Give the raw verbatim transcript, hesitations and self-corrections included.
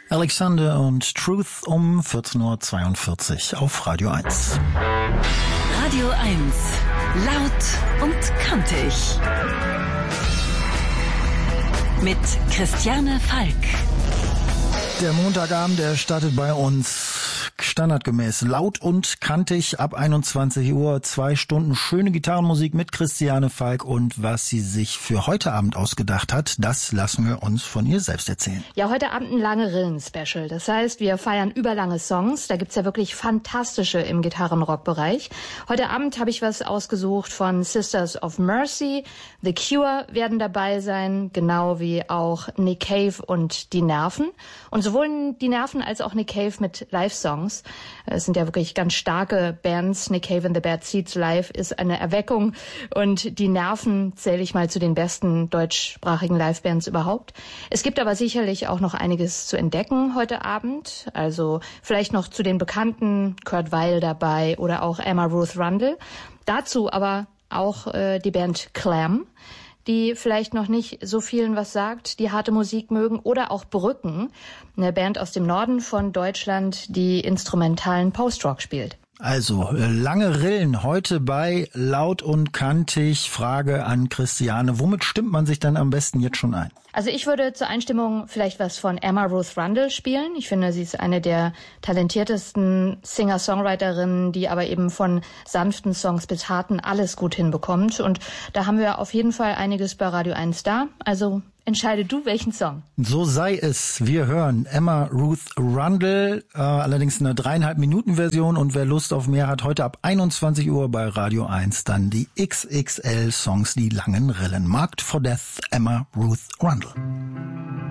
Alexander und Truth um vierzehn Uhr zweiundvierzig auf Radio eins. Radio eins. Laut und kantig. Mit Christiane Falk. Der Montagabend, der startet bei uns standardgemäß laut und kantig ab einundzwanzig Uhr. Zwei Stunden schöne Gitarrenmusik mit Christiane Falk. Und was sie sich für heute Abend ausgedacht hat, das lassen wir uns von ihr selbst erzählen. Ja, heute Abend ein lange Rillen-Special. Das heißt, wir feiern überlange Songs. Da gibt's ja wirklich fantastische im Gitarrenrock-Bereich. Heute Abend habe ich was ausgesucht von Sisters of Mercy. The Cure werden dabei sein, genau wie auch Nick Cave und Die Nerven. Und sowohl Die Nerven als auch Nick Cave mit Live-Songs. Es sind ja wirklich ganz starke Bands. Nick Cave and the Bad Seeds live ist eine Erweckung. Und Die Nerven zähle ich mal zu den besten deutschsprachigen Live-Bands überhaupt. Es gibt aber sicherlich auch noch einiges zu entdecken heute Abend. Also vielleicht noch zu den Bekannten, Kurt Weill dabei oder auch Emma Ruth Rundle. Dazu aber auch äh, die Band Clam, die vielleicht noch nicht so vielen was sagt, die harte Musik mögen, oder auch Brücken, eine Band aus dem Norden von Deutschland, die instrumentalen Post-Rock spielt. Also, lange Rillen heute bei Laut und Kantig. Frage an Christiane, womit stimmt man sich dann am besten jetzt schon ein? Also ich würde zur Einstimmung vielleicht was von Emma Ruth Rundle spielen. Ich finde, sie ist eine der talentiertesten Singer-Songwriterinnen, die aber eben von sanften Songs bis harten alles gut hinbekommt. Und da haben wir auf jeden Fall einiges bei Radio eins da. Also entscheide du, welchen Song. So sei es. Wir hören Emma Ruth Rundle, äh, allerdings eine dreieinhalb Minuten Version. Und wer Lust auf mehr hat, heute ab einundzwanzig Uhr bei Radio eins dann die X X L Songs, die langen Rillen. Marked for Death, Emma Ruth Rundle.